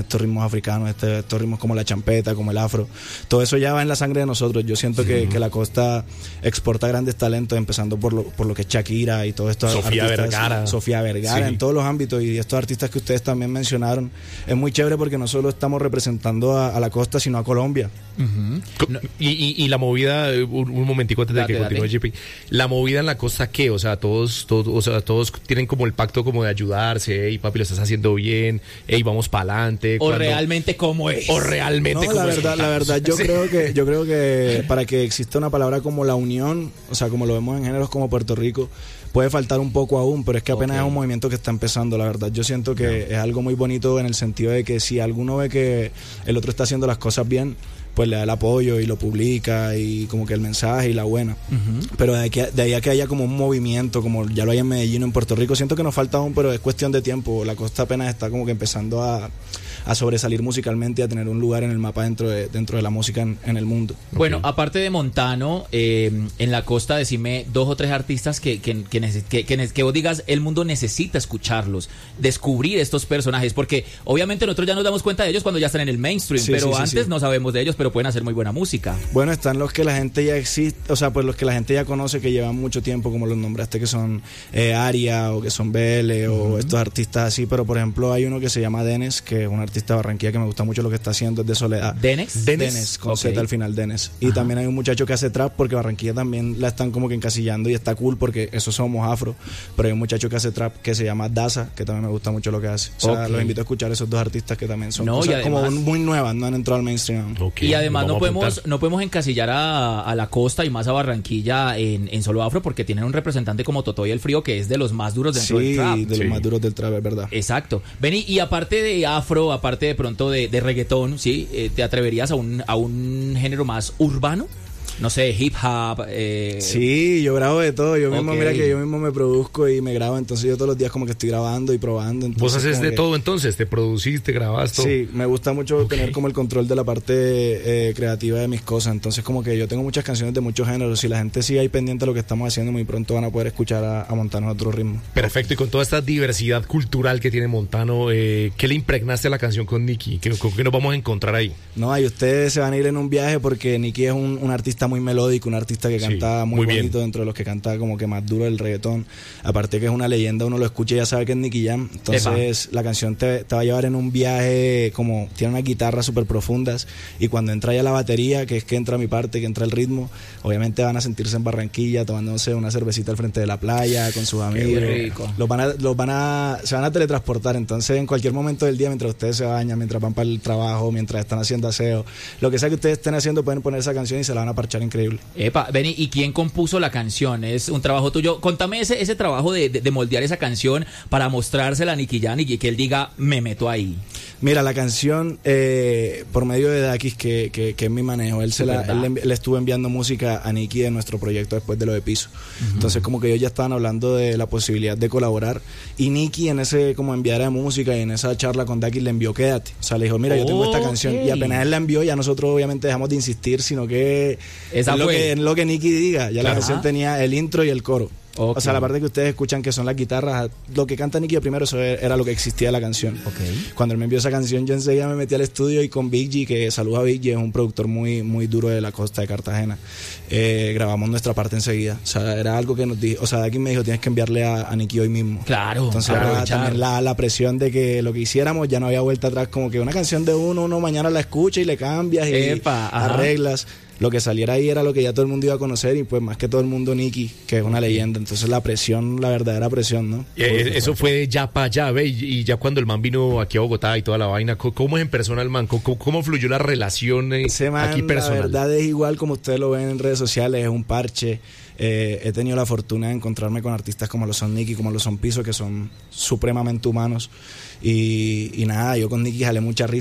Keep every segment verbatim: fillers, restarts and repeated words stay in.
estos ritmos africanos, este, estos ritmos como la champeta, como el afro, todo eso ya va en la sangre de nosotros. Yo siento sí. que, que la costa exporta grandes talentos, empezando por lo, por lo que es Shakira y todos estos Sofía artistas, Vergara Sofía Vergara, sí. en todos los ámbitos, y estos artistas que ustedes también mencionaron. Es muy chévere porque no solo estamos representando a, a la costa, sino a Colombia. Uh-huh. no. y, y, y la movida, un, un momentico antes de dale, que continúe J P, la movida en la costa, ¿qué? O sea, todos, todos, o sea, todos tienen como el pacto como de ayudarse, hey papi, lo estás haciendo bien, hey, vamos para adelante. O cuando, realmente cómo es. O realmente no, cómo la verdad, es. La verdad, yo sí. creo que, yo creo que para que exista una palabra como la unión, o sea, como lo vemos en géneros como Puerto Rico, puede faltar un poco aún, pero es que apenas okay. es un movimiento que está empezando, la verdad. Yo siento que yeah. es algo muy bonito en el sentido de que si alguno ve que el otro está haciendo las cosas bien, pues le da el apoyo y lo publica y como que el mensaje y la buena. Uh-huh. Pero de, aquí, de ahí a que haya como un movimiento, como ya lo hay en Medellín o en Puerto Rico, siento que nos falta aún, pero es cuestión de tiempo. La costa apenas está como que empezando a, a sobresalir musicalmente y a tener un lugar en el mapa dentro de, dentro de la música en, en el mundo. Bueno, okay. aparte de Montano, eh, en la costa decime dos o tres artistas que, que, que, neces- que, que, que vos digas, el mundo necesita escucharlos, descubrir estos personajes, porque obviamente nosotros ya nos damos cuenta de ellos cuando ya están en el mainstream, sí, pero sí, sí, antes sí. no sabemos de ellos, pero pueden hacer muy buena música. Bueno, están los que la gente ya existe, o sea, pues los que la gente ya conoce, que llevan mucho tiempo, como los nombraste, que son eh, Aria o que son B L uh-huh. o estos artistas así, pero por ejemplo hay uno que se llama Denes, que es un artista de Barranquilla que me gusta mucho lo que está haciendo, es de Soledad. ¿Denes? Denes, Denes con okay. Z al final, Denes. Y Ajá. también hay un muchacho que hace trap, porque Barranquilla también la están como que encasillando y está cool porque eso somos afro, pero hay un muchacho que hace trap que se llama Daza, que también me gusta mucho lo que hace. O sea, okay. los invito a escuchar a esos dos artistas que también son no, cosas además, como muy nuevas, no han entrado al mainstream. Okay. Y además no podemos, no podemos encasillar a, a la costa y más a Barranquilla en, en solo afro, porque tienen un representante como Totoy el Frío, que es de los más duros dentro sí, del trap. de los sí. más duros del trap, es verdad. Exacto. Vení, y aparte de afro, aparte de pronto de, de reggaetón, ¿sí? Eh, ¿te atreverías a un, a un género más urbano? No sé, hip hop. Eh... Sí, yo grabo de todo. Yo mismo, okay. mira que yo mismo me produzco y me grabo. Entonces yo todos los días como que estoy grabando y probando. Entonces, ¿vos haces de que... todo entonces? ¿Te producís, te grabás todo? Sí, me gusta mucho okay. tener como el control de la parte eh, creativa de mis cosas. Entonces como que yo tengo muchas canciones de muchos géneros. Si la gente sigue ahí pendiente de lo que estamos haciendo, muy pronto van a poder escuchar a, a Montano a otro ritmo. Perfecto. Y con toda esta diversidad cultural que tiene Montano, eh, ¿qué le impregnaste a la canción con Nicky? ¿Qué, ¿Con qué nos vamos a encontrar ahí? No, ahí ustedes se van a ir en un viaje porque Nicky es un, un artista muy melódico, un artista que canta sí, muy, muy bonito, bien. Dentro de los que canta como que más duro del reggaetón. Aparte que es una leyenda, uno lo escucha y ya sabe que es Nicky Jam. Entonces Epa. La canción te, te va a llevar en un viaje, como tiene unas guitarras súper profundas, y cuando entra ya la batería, que es que entra mi parte, que entra el ritmo, obviamente van a sentirse en Barranquilla tomándose una cervecita al frente de la playa con sus amigos. Los van a, los van a, se van a teletransportar. Entonces en cualquier momento del día, mientras ustedes se bañan, mientras van para el trabajo, mientras están haciendo aseo, lo que sea que ustedes estén haciendo, pueden poner esa canción y se la van a parchar increíble. Epa, Benny, ¿y quién compuso la canción? ¿Es un trabajo tuyo? Contame ese, ese trabajo de, de, de moldear esa canción para mostrársela a Nicky Jam y que él diga, me meto ahí. Mira, la canción, eh, por medio de Dakis, que, que, que es mi manejo, él, se la, él le, le estuvo enviando música a Nicky de nuestro proyecto después de lo de Piso. Uh-huh. Entonces como que ellos ya estaban hablando de la posibilidad de colaborar, y Nicky en ese como enviar de música y en esa charla con Dakis le envió Quédate. O sea, le dijo, mira, yo tengo esta okay. canción, y apenas él la envió, ya nosotros obviamente dejamos de insistir, sino que Esa es lo fue. que, es lo que Nicky diga. Ya claro. La canción Ajá. tenía el intro y el coro. Okay. O sea, la parte que ustedes escuchan que son las guitarras, lo que canta Nicky primero, eso era lo que existía de la canción. Okay. Cuando él me envió esa canción, yo enseguida me metí al estudio y con Big G, que saluda a Big G, es un productor muy, muy duro de la costa de Cartagena, eh, grabamos nuestra parte enseguida. O sea, era algo que nos dijo, o sea, de aquí me dijo, tienes que enviarle a, a Nicky hoy mismo. Claro. Entonces era también la, la presión de que lo que hiciéramos ya no había vuelta atrás, como que una canción de uno, uno mañana la escucha y le cambias y Epa, arreglas. Lo que saliera ahí era lo que ya todo el mundo iba a conocer, y pues más que todo el mundo Nicky, que es una leyenda. Entonces la presión, la verdera presión, ¿no? Eh, eso fue de ya para allá, ¿ve? Y, y ya cuando el man vino aquí a Bogotá y toda la vaina, ¿cómo es en persona el man? ¿Cómo, cómo fluyó la relación eh, Ese man, aquí personal? La verdad es igual como ustedes lo ven en redes sociales, es un parche. Eh, he tenido la fortuna de encontrarme con artistas como lo son Nicky, como lo son Piso, que son supremamente humanos. Y, y nada, yo con Nicky jalé mucha risa.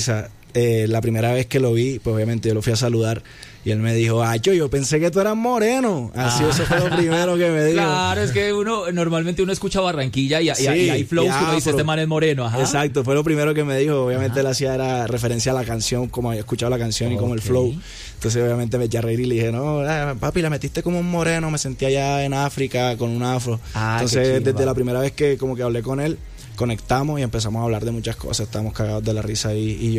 eh, la primera vez que lo vi, pues obviamente yo lo fui a saludar y él me dijo, ay, yo, yo pensé que tú eras moreno. Así, ah. Eso fue lo primero que me dijo. Claro, es que uno, normalmente uno escucha Barranquilla y, y, sí, y hay flows que uno dice, este man es moreno. Ajá. Exacto, fue lo primero que me dijo. Obviamente él hacía era referencia a la canción, como había escuchado la canción, okay, y como el flow. Entonces obviamente me eché a reír y le dije, no, eh, papi, la metiste como un moreno, me sentí allá en África con un afro. Ah, entonces desde la primera vez que como que hablé con él, conectamos y empezamos a hablar de muchas cosas, estábamos cagados de la risa y, y yo